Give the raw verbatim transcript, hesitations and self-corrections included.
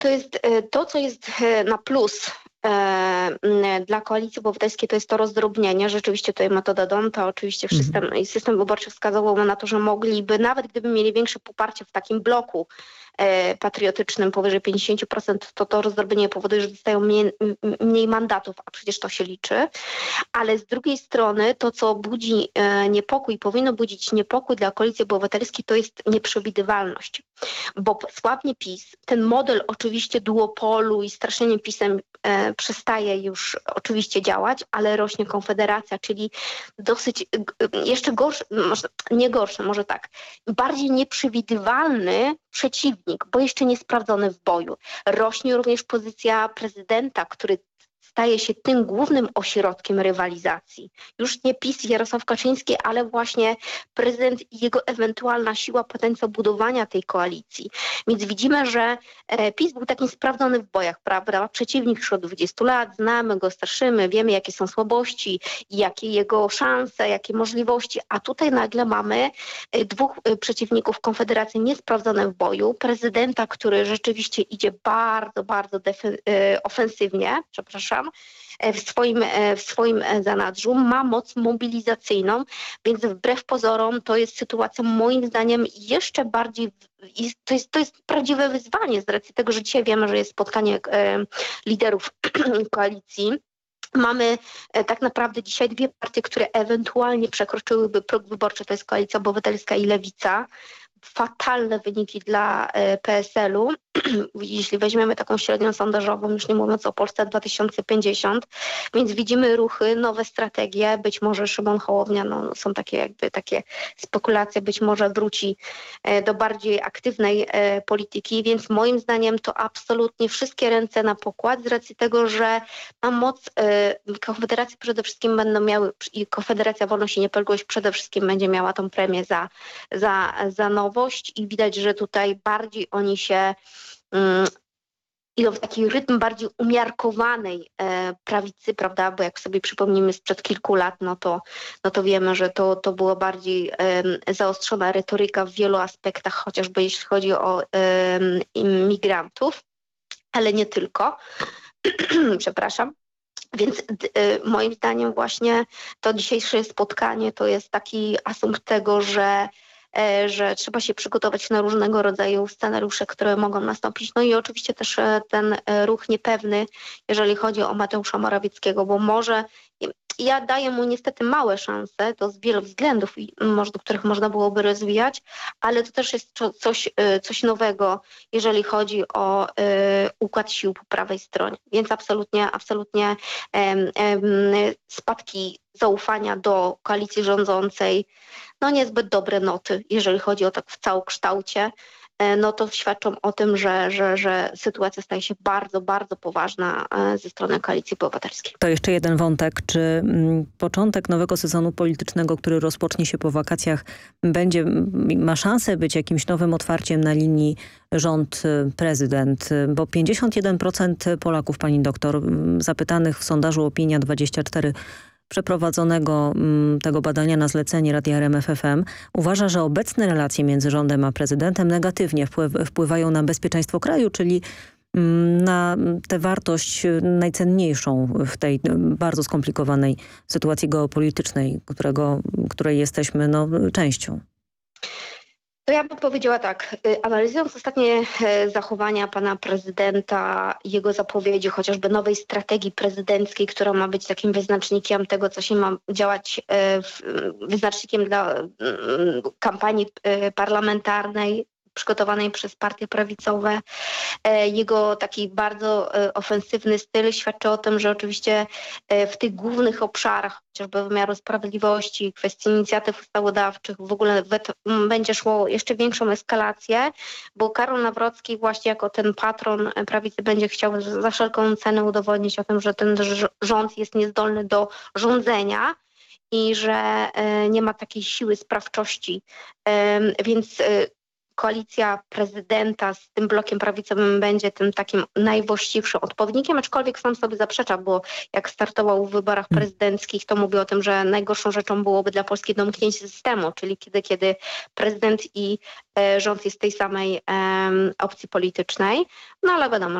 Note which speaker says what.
Speaker 1: To jest to, co jest na plus dla Koalicji Obywatelskiej, to jest to rozdrobnienie. Rzeczywiście tutaj metoda D'Hondta, oczywiście system,
Speaker 2: Mhm.
Speaker 1: system wyborczy wskazywał na to, że mogliby, nawet gdyby mieli większe poparcie w takim bloku e, patriotycznym powyżej pięćdziesiąt procent, to to rozdrobnienie powoduje, że dostają mniej, mniej mandatów, a przecież to się liczy. Ale z drugiej strony to, co budzi e, niepokój, powinno budzić niepokój dla Koalicji Obywatelskiej, to jest nieprzewidywalność. Bo słabnie PiS, ten model oczywiście duopolu i straszenie PiS-em e, przestaje już oczywiście działać, ale rośnie Konfederacja, czyli dosyć e, jeszcze gorszy, może nie gorszy, może tak, bardziej nieprzewidywalny przeciwnik, bo jeszcze nie sprawdzony w boju. Rośnie również pozycja prezydenta, który staje się tym głównym ośrodkiem rywalizacji. Już nie PiS i Jarosław Kaczyński, ale właśnie prezydent i jego ewentualna siła, potencjał budowania tej koalicji. Więc widzimy, że PiS był takim sprawdzony w bojach, prawda? Przeciwnik już od dwudziestu lat, znamy go, starszymy, wiemy jakie są słabości, jakie jego szanse, jakie możliwości, a tutaj nagle mamy dwóch przeciwników Konfederacji niesprawdzone w boju, prezydenta, który rzeczywiście idzie bardzo, bardzo defen- ofensywnie, przepraszam, w swoim, w swoim zanadrzu, ma moc mobilizacyjną, więc wbrew pozorom to jest sytuacja moim zdaniem jeszcze bardziej, to jest, to jest prawdziwe wyzwanie z racji tego, że dzisiaj wiemy, że jest spotkanie liderów koalicji. Mamy tak naprawdę dzisiaj dwie partie, które ewentualnie przekroczyłyby próg wyborczy, to jest Koalicja Obywatelska i Lewica. Fatalne wyniki dla P S L-u, jeśli weźmiemy taką średnią sondażową, już nie mówiąc o Polsce dwa tysiące pięćdziesiąt, więc widzimy ruchy, nowe strategie, być może Szymon Hołownia, no, są takie jakby takie spekulacje, być może wróci do bardziej aktywnej polityki, więc moim zdaniem to absolutnie wszystkie ręce na pokład z racji tego, że ma moc, Konfederacja przede wszystkim będą miały, i Konfederacja Wolność i Niepodległość przede wszystkim będzie miała tą premię za, za, za nowość i widać, że tutaj bardziej oni się um, idą w taki rytm bardziej umiarkowanej e, prawicy, prawda, bo jak sobie przypomnimy sprzed kilku lat, no to, no to wiemy, że to, to była bardziej e, zaostrzona retoryka w wielu aspektach, chociażby jeśli chodzi o e, imigrantów, ale nie tylko. Przepraszam. Więc y, moim zdaniem właśnie to dzisiejsze spotkanie to jest taki asumpt tego, że że trzeba się przygotować na różnego rodzaju scenariusze, które mogą nastąpić. No i oczywiście też ten ruch niepewny, jeżeli chodzi o Mateusza Morawieckiego, bo może, ja daję mu niestety małe szanse, to z wielu względów, do których można byłoby rozwijać, ale to też jest coś, coś nowego, jeżeli chodzi o układ sił po prawej stronie. Więc absolutnie, absolutnie spadki zaufania do koalicji rządzącej, no niezbyt dobre noty, jeżeli chodzi o tak w całokształcie, no to świadczą o tym, że, że, że sytuacja staje się bardzo, bardzo poważna ze strony Koalicji Obywatelskiej.
Speaker 2: To jeszcze jeden wątek. Czy m, początek nowego sezonu politycznego, który rozpocznie się po wakacjach, będzie, ma szansę być jakimś nowym otwarciem na linii rząd-prezydent? Bo pięćdziesiąt jeden procent Polaków, pani doktor, zapytanych w sondażu Opinia dwadzieścia cztery przeprowadzonego m, tego badania na zlecenie Radia R M F F M uważa, że obecne relacje między rządem a prezydentem negatywnie wpływ, wpływają na bezpieczeństwo kraju, czyli m, na tę wartość najcenniejszą w tej bardzo skomplikowanej sytuacji geopolitycznej, którego, której jesteśmy no, częścią.
Speaker 1: To ja bym powiedziała tak, analizując ostatnie zachowania pana prezydenta, jego zapowiedzi, chociażby nowej strategii prezydenckiej, która ma być takim wyznacznikiem tego, co się ma działać, wyznacznikiem dla kampanii parlamentarnej, przygotowanej przez partie prawicowe. Jego taki bardzo ofensywny styl świadczy o tym, że oczywiście w tych głównych obszarach, chociażby wymiaru sprawiedliwości, kwestii inicjatyw ustawodawczych, w ogóle będzie szło jeszcze większą eskalację, bo Karol Nawrocki właśnie jako ten patron prawicy będzie chciał za wszelką cenę udowodnić o tym, że ten rząd jest niezdolny do rządzenia i że nie ma takiej siły sprawczości. Więc koalicja prezydenta z tym blokiem prawicowym będzie tym takim najwłaściwszym odpowiednikiem, aczkolwiek sam sobie zaprzecza, bo jak startował w wyborach prezydenckich, to mówił o tym, że najgorszą rzeczą byłoby dla Polski domknięcie systemu, czyli kiedy, kiedy prezydent i e, rząd jest tej samej e, opcji politycznej. No ale wiadomo,